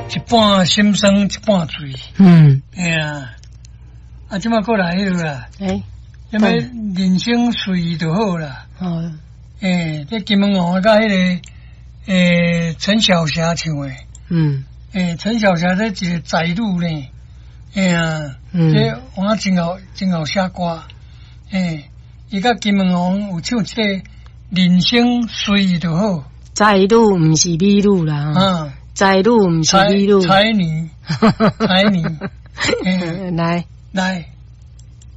一半心酸一半醉。哎呀，即马过来迄个啦，什么人生随意就好啦。这金门王甲迄个陈小霞唱的。陈小霞这一个仔女呢。这我真好写歌。伊甲金门王有唱一个人生随意就好。仔女毋是美女啦。仔女毋是美女。才女。来。